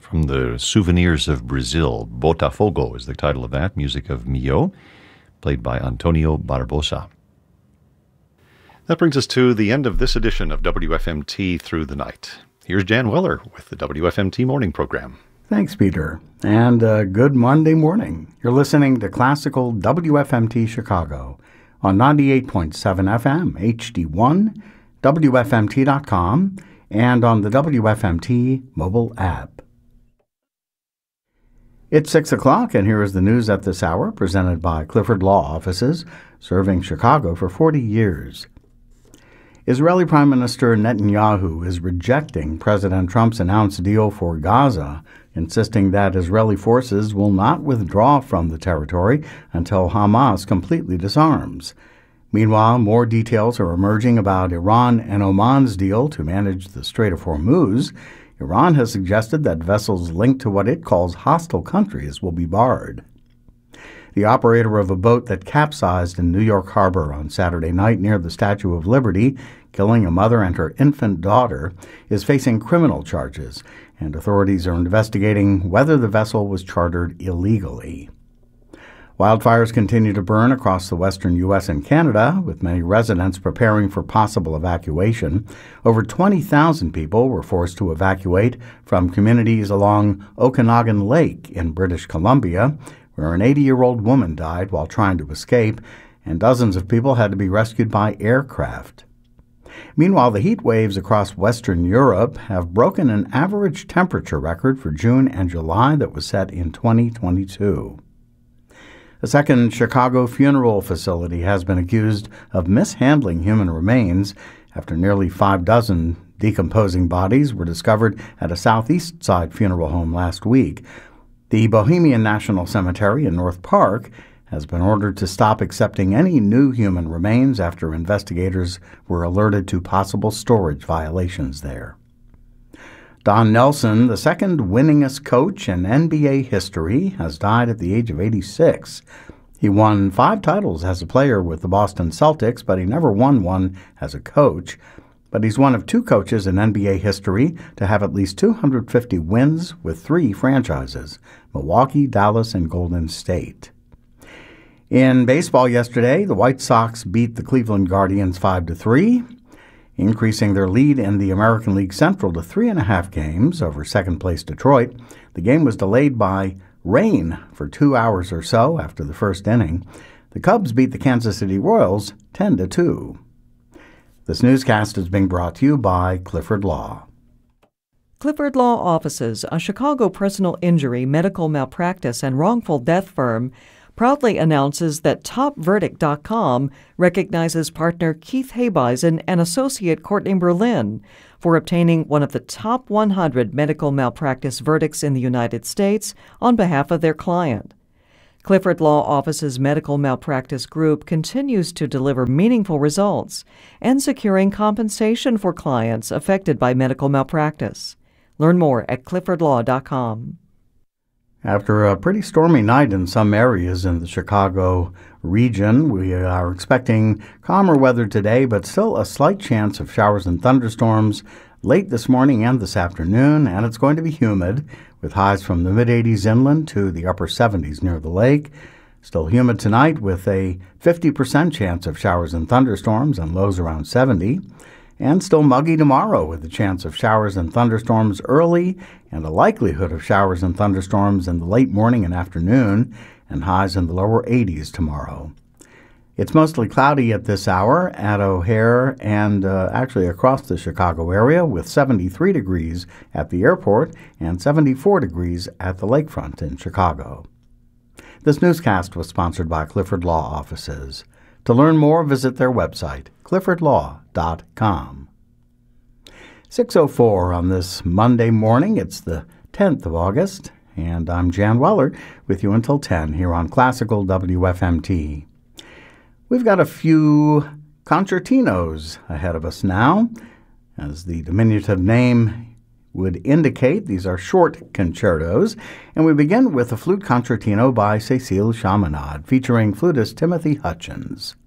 from the Souvenirs of Brazil. Botafogo is the title of that, music of Mio, played by Antonio Barbosa. That brings us to the end of this edition of WFMT Through the Night. Here's Jan Weller with the WFMT Morning Program. Thanks, Peter, and good Monday morning. You're listening to Classical WFMT Chicago on 98.7 FM, HD1, WFMT.com, and on the WFMT mobile app. It's 6 o'clock, and here is the news at this hour, presented by Clifford Law Offices, serving Chicago for 40 years. Israeli Prime Minister Netanyahu is rejecting President Trump's announced deal for Gaza, insisting that Israeli forces will not withdraw from the territory until Hamas completely disarms. Meanwhile, more details are emerging about Iran and Oman's deal to manage the Strait of Hormuz. Iran has suggested that vessels linked to what it calls hostile countries will be barred. The operator of a boat that capsized in New York Harbor on Saturday night near the Statue of Liberty, killing a mother and her infant daughter, is facing criminal charges, and authorities are investigating whether the vessel was chartered illegally. Wildfires continue to burn across the western U.S. and Canada, with many residents preparing for possible evacuation. Over 20,000 people were forced to evacuate from communities along Okanagan Lake in British Columbia, where an 80-year-old woman died while trying to escape, and dozens of people had to be rescued by aircraft. Meanwhile, the heat waves across Western Europe have broken an average temperature record for June and July that was set in 2022. A second Chicago funeral facility has been accused of mishandling human remains after nearly 6 decomposing bodies were discovered at a Southeast Side funeral home last week. The Bohemian National Cemetery in North Park has been ordered to stop accepting any new human remains after investigators were alerted to possible storage violations there. Don Nelson, the second winningest coach in NBA history, has died at the age of 86. He won 5 titles as a player with the Boston Celtics, but he never won one as a coach. But he's one of 2 coaches in NBA history to have at least 250 wins with 3 franchises: Milwaukee, Dallas, and Golden State. In baseball yesterday, the White Sox beat the Cleveland Guardians 5-3, increasing their lead in the American League Central to 3.5 games over second-place Detroit. The game was delayed by rain for 2 hours or so after the first inning. The Cubs beat the Kansas City Royals 10-2. This newscast is being brought to you by Clifford Law. Clifford Law Offices, a Chicago personal injury, medical malpractice, and wrongful death firm, proudly announces that TopVerdict.com recognizes partner Keith Habeisen and associate Courtney Berlin for obtaining one of the top 100 medical malpractice verdicts in the United States on behalf of their client. Clifford Law Office's medical malpractice group continues to deliver meaningful results and securing compensation for clients affected by medical malpractice. Learn more at cliffordlaw.com. After a pretty stormy night in some areas in the Chicago region, we are expecting calmer weather today, but still a slight chance of showers and thunderstorms late this morning and this afternoon, and it's going to be humid, with highs from the mid-80s inland to the upper 70s near the lake. Still humid tonight with a 50% chance of showers and thunderstorms and lows around 70. And still muggy tomorrow with a chance of showers and thunderstorms early and a likelihood of showers and thunderstorms in the late morning and afternoon, and highs in the lower 80s tomorrow. It's mostly cloudy at this hour at O'Hare and actually across the Chicago area, with 73 degrees at the airport and 74 degrees at the lakefront in Chicago. This newscast was sponsored by Clifford Law Offices. To learn more, visit their website, cliffordlaw.com. 6:04 on this Monday morning. It's the 10th of August, and I'm Jan Weller with you until 10 here on Classical WFMT. We've got a few concertinos ahead of us now. As the diminutive name would indicate, these are short concertos, and we begin with a flute concertino by Cécile Chaminade, featuring flutist Timothy Hutchins.